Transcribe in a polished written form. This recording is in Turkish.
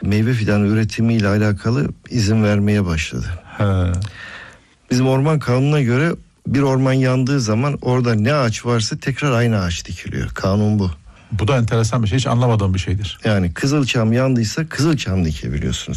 meyve fidanı üretimiyle alakalı izin vermeye başladı. He. Bizim orman kanununa göre bir orman yandığı zaman orada ne ağaç varsa tekrar aynı ağaç dikiliyor. Kanun bu. Bu da enteresan bir şey. Hiç anlamadığım bir şeydir. Yani kızılçam yandıysa kızılçam dikebiliyorsunuz.